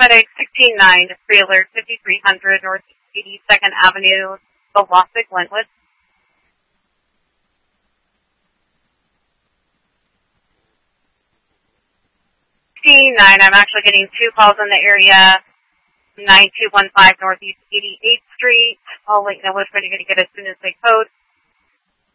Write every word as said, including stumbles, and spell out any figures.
FedEx sixteen nine, trailer fifty-three hundred North eighty-second Avenue, Velocity, Glenwood. sixteen nine, I'm actually getting two calls in the area, nine two one five Northeast eighty-eighth Street. I'll let you know which one you're going to get as soon as they code.